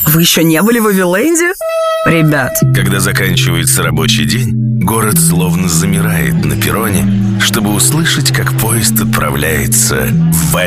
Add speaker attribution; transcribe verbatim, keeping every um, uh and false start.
Speaker 1: Вы еще не были в Вавиленде? Ребят.
Speaker 2: Когда заканчивается рабочий день, город словно замирает на перроне, чтобы услышать, как поезд отправляется в